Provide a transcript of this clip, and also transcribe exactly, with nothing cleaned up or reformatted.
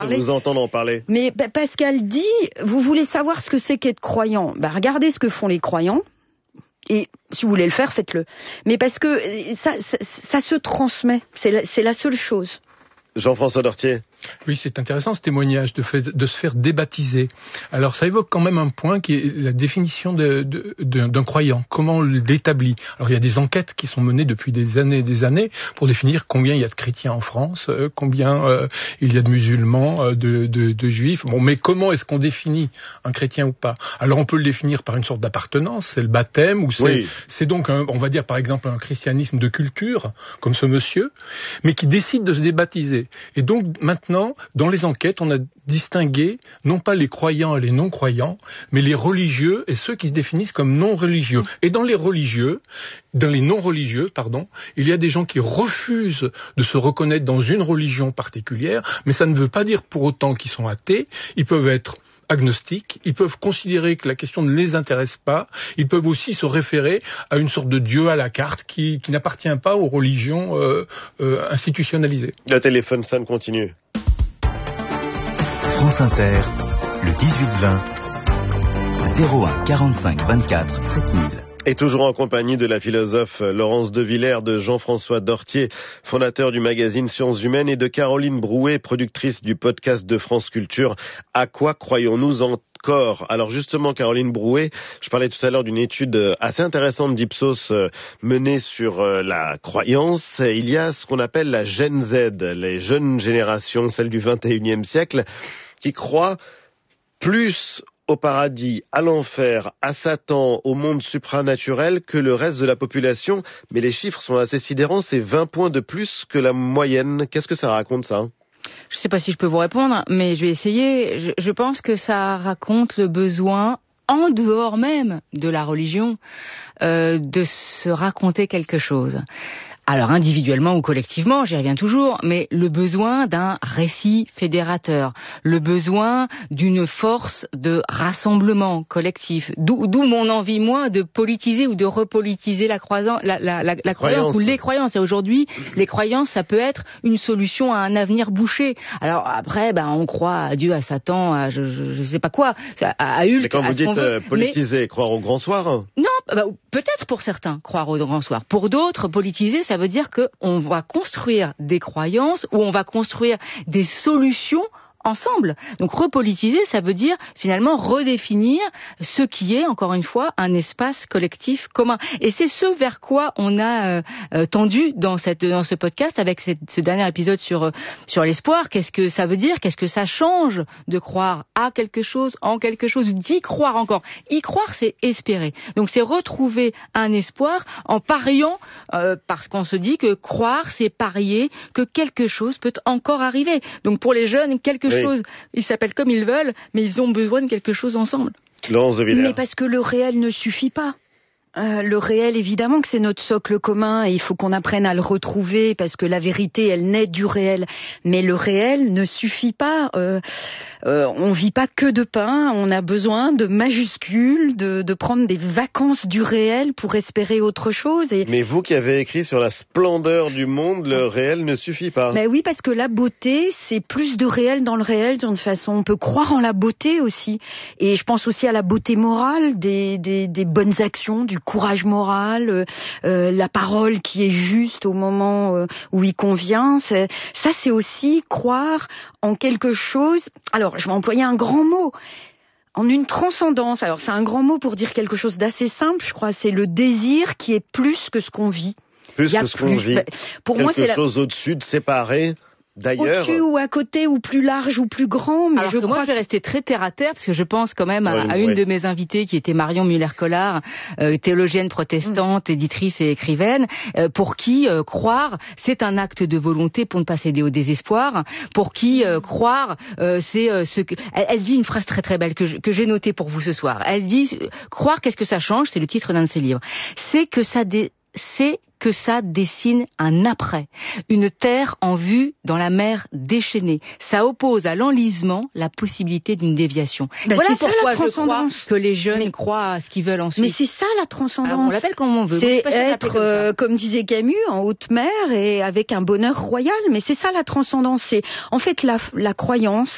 vous entendre en parler. Mais bah, Pascal dit, vous voulez savoir ce que c'est qu'être croyant ? Bah, regardez ce que font les croyants. Et si vous voulez le faire, faites-le. Mais parce que ça, ça, ça se transmet. C'est la, c'est la seule chose. Jean-François Dortier. Oui, c'est intéressant ce témoignage de, fait, de se faire débaptiser. Alors ça évoque quand même un point qui est la définition de, de, de, d'un croyant. Comment on l'établit ? Alors il y a des enquêtes qui sont menées depuis des années et des années pour définir combien il y a de chrétiens en France, euh, combien euh, il y a de musulmans, euh, de, de, de juifs. Bon, mais comment est-ce qu'on définit un chrétien ou pas ? Alors on peut le définir par une sorte d'appartenance, c'est le baptême, ou c'est, oui. c'est donc, un, on va dire par exemple un christianisme de culture, comme ce monsieur, mais qui décide de se débaptiser. Et donc maintenant, dans les enquêtes, on a distingué non pas les croyants et les non-croyants, mais les religieux et ceux qui se définissent comme non-religieux. Et dans les religieux, dans les non-religieux, pardon, il y a des gens qui refusent de se reconnaître dans une religion particulière, mais ça ne veut pas dire pour autant qu'ils sont athées. Ils peuvent être agnostiques, ils peuvent considérer que la question ne les intéresse pas, ils peuvent aussi se référer à une sorte de Dieu à la carte qui, qui n'appartient pas aux religions euh, euh, institutionnalisées. Le téléphone sonne, continue. France Inter, le dix-huit vingt, zéro un quarante-cinq vingt-quatre sept mille. Et toujours en compagnie de la philosophe Laurence de Villers, de Jean-François Dortier, fondateur du magazine Sciences Humaines, et de Caroline Brouet, productrice du podcast de France Culture. À quoi croyons-nous encore ? Alors justement, Caroline Brouet, je parlais tout à l'heure d'une étude assez intéressante d'Ipsos menée sur la croyance. Il y a ce qu'on appelle la Gen Z, les jeunes générations, celles du vingt et unième siècle, qui croient plus au paradis, à l'enfer, à Satan, au monde supranaturel que le reste de la population. Mais les chiffres sont assez sidérants, c'est vingt points de plus que la moyenne. Qu'est-ce que ça raconte, ça ? Je ne sais pas si je peux vous répondre, mais je vais essayer. Je, je pense que ça raconte le besoin, en dehors même de la religion, euh, de se raconter quelque chose. Alors individuellement ou collectivement, j'y reviens toujours, mais le besoin d'un récit fédérateur, le besoin d'une force de rassemblement collectif, d'où, d'où mon envie, moi, de politiser ou de repolitiser la, croisance, la, la, la, la croyance, croyance ou les croyances. Et aujourd'hui, les croyances, ça peut être une solution à un avenir bouché. Alors après, ben, on croit à Dieu, à Satan, à je, je, je sais pas quoi, à, à Hulk. Mais quand vous dites euh, politiser, mais... croire au grand soir hein. Non, bah, peut-être pour certains, croire au grand soir. Pour d'autres, politiser, ça veut dire qu'on va construire des croyances ou on va construire des solutions ensemble. Donc repolitiser, ça veut dire finalement redéfinir ce qui est, encore une fois, un espace collectif commun. Et c'est ce vers quoi on a euh, tendu dans cette dans ce podcast avec cette, ce dernier épisode sur euh, sur l'espoir. Qu'est-ce que ça veut dire ? Qu'est-ce que ça change de croire à quelque chose, en quelque chose, d'y croire encore ? Y croire, c'est espérer. Donc c'est retrouver un espoir en pariant, euh, parce qu'on se dit que croire, c'est parier que quelque chose peut encore arriver. Donc pour les jeunes, quelque oui. chose, ils s'appellent comme ils veulent, mais ils ont besoin de quelque chose ensemble. Laurence de Villers. Mais parce que le réel ne suffit pas. Euh, le réel, évidemment que c'est notre socle commun et il faut qu'on apprenne à le retrouver parce que la vérité, elle naît du réel. Mais le réel ne suffit pas. Euh, euh, on vit pas que de pain. On a besoin de majuscules, de, de prendre des vacances du réel pour espérer autre chose. Et... Mais vous qui avez écrit sur la splendeur du monde, le réel ne suffit pas. Mais oui, parce que la beauté, c'est plus de réel dans le réel d'une façon. On peut croire en la beauté aussi. Et je pense aussi à la beauté morale des, des, des bonnes actions, du courage moral, euh, la parole qui est juste au moment euh, où il convient. C'est, ça, c'est aussi croire en quelque chose. Alors, je vais employer un grand mot. En une transcendance. Alors, c'est un grand mot pour dire quelque chose d'assez simple, je crois. C'est le désir qui est plus que ce qu'on vit. Plus que ce qu'on vit. Pour quelque moi, c'est chose la... au-dessus de séparé. D'ailleurs, au-dessus ou à côté ou plus large ou plus grand, mais alors je que crois moi je vais rester très terre à terre parce que je pense quand même à, oui, à une oui. de mes invitées qui était Marion Muller-Collard, euh, théologienne protestante, mmh. éditrice et écrivaine, euh, pour qui euh, croire c'est un acte de volonté pour ne pas céder au désespoir, pour qui euh, croire euh, c'est euh, ce que elle, elle dit une phrase très très belle que, je, que j'ai notée pour vous ce soir. Elle dit croire qu'est-ce que ça change, c'est le titre d'un de ses livres. C'est que ça dé... c'est que ça dessine un après, une terre en vue dans la mer déchaînée. Ça oppose à l'enlisement la possibilité d'une déviation. Ben voilà c'est pourquoi ça, la je crois que les jeunes mais, croient à ce qu'ils veulent ensuite. Mais c'est ça la transcendance. Alors, on l'appelle comme on veut. C'est bon, être, comme, euh, comme disait Camus, en haute mer et avec un bonheur royal. Mais c'est ça la transcendance. C'est en fait la, la croyance,